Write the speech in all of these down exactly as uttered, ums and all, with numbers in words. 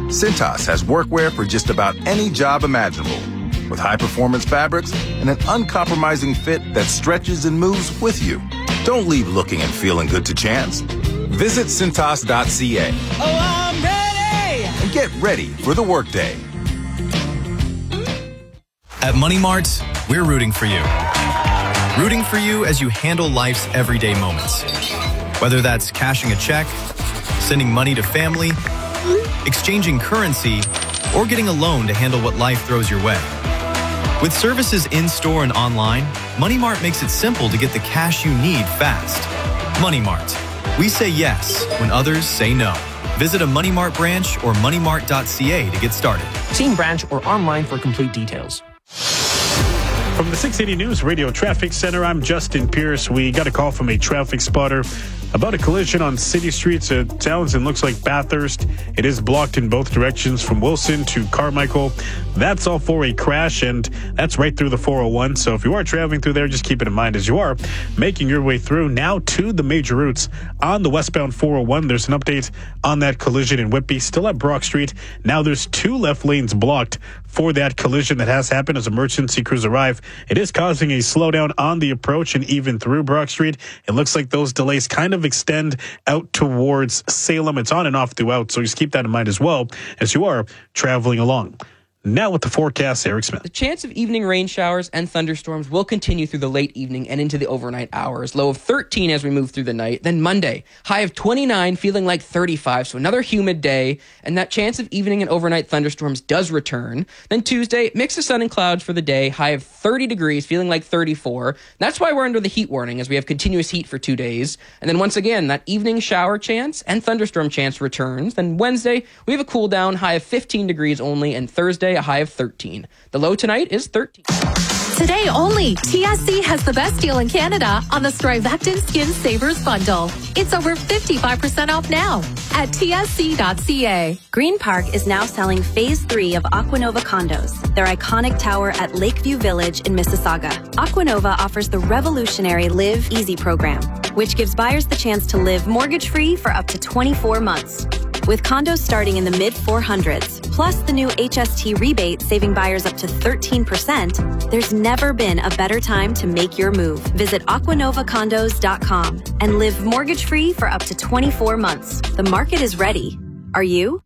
Cintas has workwear for just about any job imaginable, with high-performance fabrics and an uncompromising fit that stretches and moves with you. Don't leave looking and feeling good to chance. Visit Cintas dot c a. Oh, I'm ready! And get ready for the workday. At Money Mart, we're rooting for you. Rooting for you as you handle life's everyday moments. Whether that's cashing a check, sending money to family, exchanging currency, or getting a loan to handle what life throws your way. With services in-store and online, Money Mart makes it simple to get the cash you need fast. Money Mart. We say yes when others say no. Visit a Money Mart branch or money mart dot c a to get started. See in branch or online for complete details. From the six eighty News Radio Traffic Center, I'm Justin Pierce. We got a call from a traffic spotter about a collision on city streets. It sounds and looks like Bathurst. It is blocked in both directions from Wilson to Carmichael. That's all for a crash, and that's right through the four oh one. So if you are traveling through there, just keep it in mind as you are making your way through now to the major routes on the westbound four oh one. There's an update on that collision in Whitby, still at Brock Street. Now there's two left lanes blocked for that collision that has happened as emergency crews arrive. It is causing a slowdown on the approach and even through Brock Street. It looks like those delays kind of extend out towards Salem. It's on and off throughout, so just keep that in mind as well as you are traveling along. Now with the forecast, Eric Smith. The chance of evening rain showers and thunderstorms will continue through the late evening and into the overnight hours. Low of thirteen as we move through the night. Then Monday, high of twenty-nine, feeling like thirty-five. So another humid day. And that chance of evening and overnight thunderstorms does return. Then Tuesday, mix of sun and clouds for the day. High of thirty degrees, feeling like thirty-four. That's why we're under the heat warning as we have continuous heat for two days. And then once again, that evening shower chance and thunderstorm chance returns. Then Wednesday, we have a cool down, high of fifteen degrees only. And Thursday, a high of thirteen. The low tonight is thirteen. Today only, T S C has the best deal in Canada on the Strivectin Skin Savers Bundle. It's over fifty-five percent off now at T S C dot C A. Green Park is now selling Phase three of Aquanova condos, their iconic tower at Lakeview Village in Mississauga. Aquanova offers the revolutionary Live Easy program, which gives buyers the chance to live mortgage-free for up to twenty-four months. With condos starting in the mid four hundreds, plus the new H S T rebate saving buyers up to thirteen percent, there's never been a better time to make your move. Visit aquanova condos dot com and live mortgage-free for up to twenty-four months. The market is ready. Are you?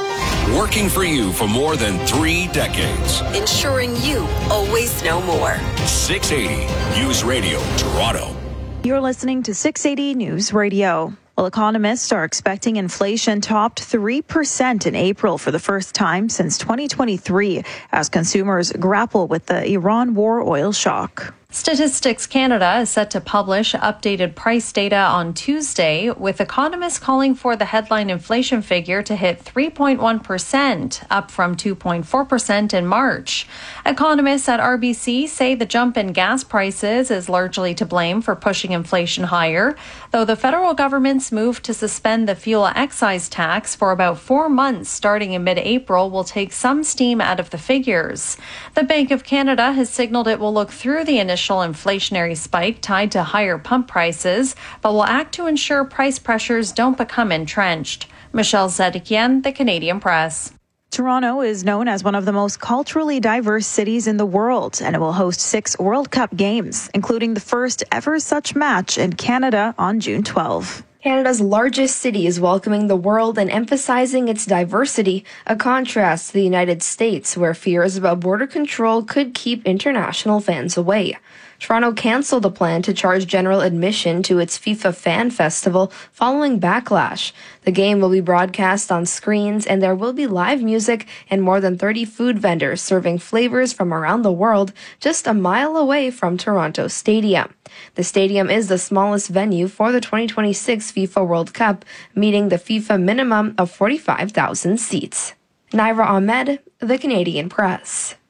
Working for you for more than three decades. Ensuring you always know more. six eighty News Radio, Toronto. You're listening to six eighty News Radio. Well, economists are expecting inflation topped three percent in April for the first time since twenty twenty-three as consumers grapple with the Iran war oil shock. Statistics Canada is set to publish updated price data on Tuesday, with economists calling for the headline inflation figure to hit three point one percent, up from two point four percent in March. Economists at R B C say the jump in gas prices is largely to blame for pushing inflation higher, though the federal government's move to suspend the fuel excise tax for about four months starting in mid-April will take some steam out of the figures. The Bank of Canada has signaled it will look through the initial inflationary spike tied to higher pump prices, but will act to ensure price pressures don't become entrenched. Michelle Zedekian, The Canadian Press. Toronto is known as one of the most culturally diverse cities in the world, and it will host six World Cup games, including the first ever such match in Canada on June twelfth. Canada's largest city is welcoming the world and emphasizing its diversity, a contrast to the United States, where fears about border control could keep international fans away. Toronto canceled a plan to charge general admission to its FIFA Fan Festival following backlash. The game will be broadcast on screens, and there will be live music and more than thirty food vendors serving flavors from around the world just a mile away from Toronto Stadium. The stadium is the smallest venue for the twenty twenty-six FIFA World Cup, meeting the FIFA minimum of forty-five thousand seats. Naira Ahmed, The Canadian Press.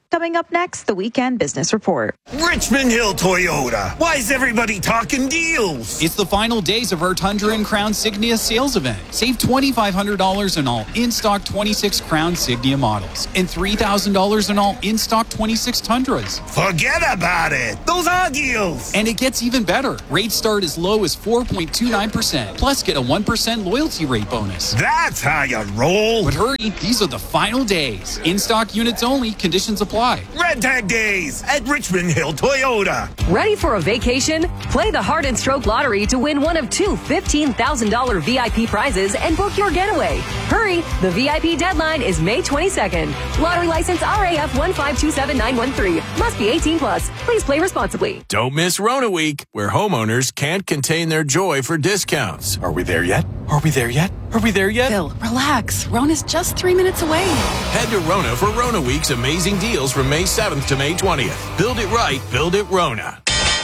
Coming up next, the Weekend Business Report. Richmond Hill Toyota. Why is everybody talking deals? It's the final days of our Tundra and Crown Signia sales event. Save two thousand five hundred dollars on all in-stock twenty-six Crown Signia models and three thousand dollars on all in-stock twenty-six Tundras. Forget about it. Those are deals. And it gets even better. Rates start as low as four point two nine percent. Plus, get a one percent loyalty rate bonus. That's how you roll. But hurry, these are the final days. In-stock units only. Conditions apply. Red Tag Days at Richmond Hill Toyota. Ready for a vacation? Play the Heart and Stroke Lottery to win one of two fifteen thousand dollars V I P prizes and book your getaway. Hurry! The V I P deadline is May twenty-second. Lottery license R A F one five two seven nine one three. Must be eighteen plus. Please play responsibly. Don't miss Rona Week, where homeowners can't contain their joy for discounts. Are we there yet? Are we there yet? Are we there yet? Bill, relax. Rona's just three minutes away. Head to Rona for Rona Week's amazing deals from May seventh to May twentieth. Build it right, build it Rona.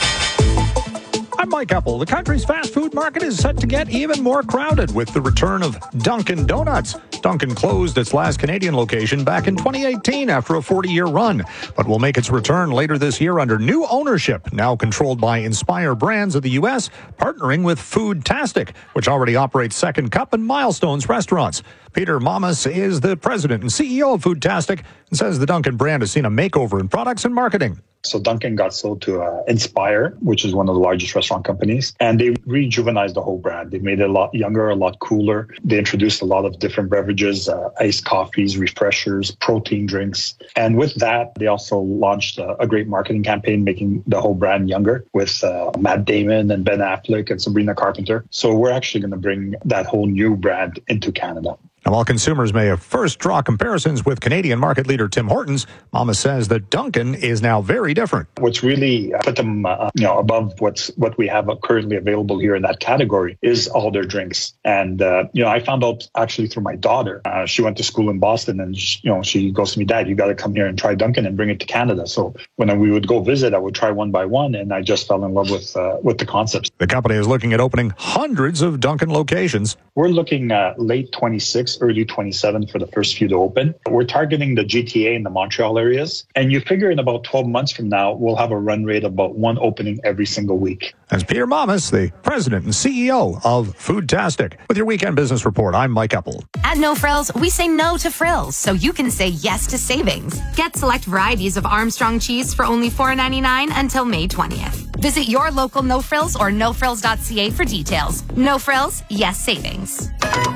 I'm Mike Apple. The country's fast food market is set to get even more crowded with the return of Dunkin' Donuts. Dunkin' closed its last Canadian location back in twenty eighteen after a forty-year run, but will make its return later this year under new ownership, now controlled by Inspire Brands of the U S, partnering with Foodtastic, which already operates Second Cup and Milestones restaurants. Peter Mamas is the president and C E O of Foodtastic and says the Dunkin' brand has seen a makeover in products and marketing. So Dunkin' got sold to uh, Inspire, which is one of the largest restaurant companies, and they rejuvenized the whole brand. They made it a lot younger, a lot cooler. They introduced a lot of different beverages, uh, iced coffees, refreshers, protein drinks. And with that, they also launched a, a great marketing campaign, making the whole brand younger with uh, Matt Damon and Ben Affleck and Sabrina Carpenter. So we're actually going to bring that whole new brand into Canada. Now, while consumers may have first draw comparisons with Canadian market leader Tim Hortons, Mama says that Dunkin' is now very different. What's really put them uh, you know, above what's what we have currently available here in that category is all their drinks. And, uh, you know, I found out actually through my daughter. Uh, she went to school in Boston and, she, you know, she goes to me, Dad, you got to come here and try Dunkin' and bring it to Canada. So when we would go visit, I would try one by one, and I just fell in love with, uh, with the concepts. The company is looking at opening hundreds of Dunkin' locations. We're looking at late twenty-six, early twenty-seven for the first few to open. We're targeting the G T A and the Montreal areas. And you figure in about twelve months from now, we'll have a run rate of about one opening every single week. That's Peter Mamas, the president and C E O of Foodtastic. With your Weekend Business Report, I'm Mike Apple. At No Frills, we say no to frills, so you can say yes to savings. Get select varieties of Armstrong cheese for only four ninety-nine until May twentieth. Visit your local No Frills or no frills dot c a for details. No Frills, yes savings.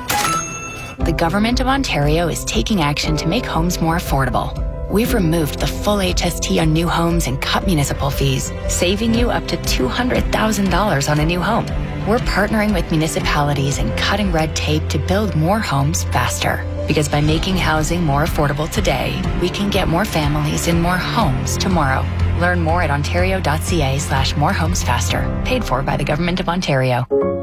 The Government of Ontario is taking action to make homes more affordable. We've removed the full H S T on new homes and cut municipal fees, saving you up to two hundred thousand dollars on a new home. We're partnering with municipalities and cutting red tape to build more homes faster. Because by making housing more affordable today, we can get more families in more homes tomorrow. Learn more at ontario dot c a slash more homes faster. Paid for by the Government of Ontario.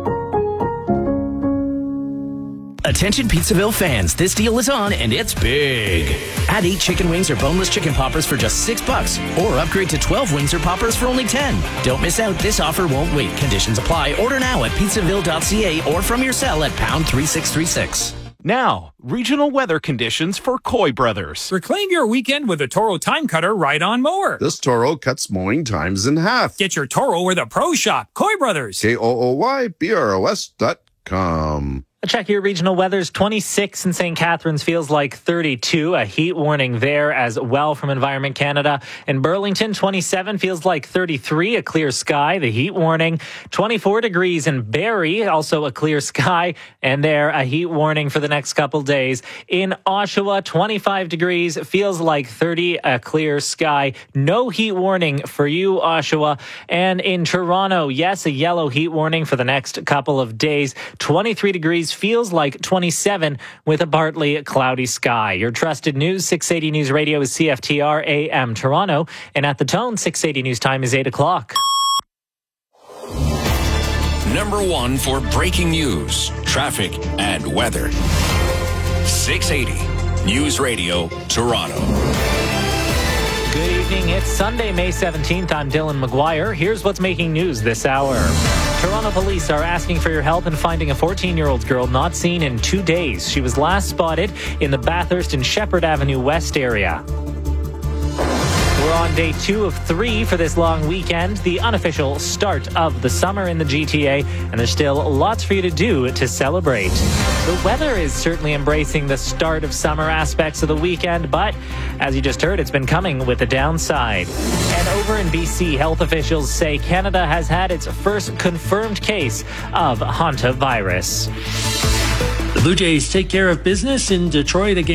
Attention Pizzaville fans, this deal is on and it's big. Add eight chicken wings or boneless chicken poppers for just six bucks, or upgrade to twelve wings or poppers for only ten. Don't miss out, this offer won't wait. Conditions apply. Order now at pizzaville dot c a or from your cell at pound three six three six. Now, regional weather conditions for Coy Brothers. Reclaim your weekend with a Toro Time Cutter ride-on mower. This Toro cuts mowing times in half. Get your Toro where the pros shop. Coy Brothers. K O O Y B R O S dot com. Check your regional weathers. twenty-six in Saint Catharines, feels like thirty-two. A heat warning there as well from Environment Canada. In Burlington, twenty-seven feels like thirty-three. A clear sky, the heat warning. twenty-four degrees in Barrie, also a clear sky. And there, a heat warning for the next couple days. In Oshawa, twenty-five degrees, feels like thirty. A clear sky. No heat warning for you, Oshawa. And in Toronto, yes, a yellow heat warning for the next couple of days. twenty-three degrees. Feels like twenty-seven with a partly cloudy sky. Your trusted news, six eighty News Radio is C F T R A M Toronto. And at the tone, six eighty News time is eight o'clock. Number one for breaking news, traffic, and weather. six eighty News Radio, Toronto. Good evening. It's Sunday, May seventeenth. I'm Dylan McGuire. Here's what's making news this hour. Toronto police are asking for your help in finding a fourteen-year-old girl not seen in two days. She was last spotted in the Bathurst and Shepherd Avenue West area. We're on day two of three for this long weekend, the unofficial start of the summer in the G T A, and there's still lots for you to do to celebrate. The weather is certainly embracing the start of summer aspects of the weekend, but as you just heard, it's been coming with a downside. And over in B C, health officials say Canada has had its first confirmed case of hantavirus. The Blue Jays take care of business in Detroit again.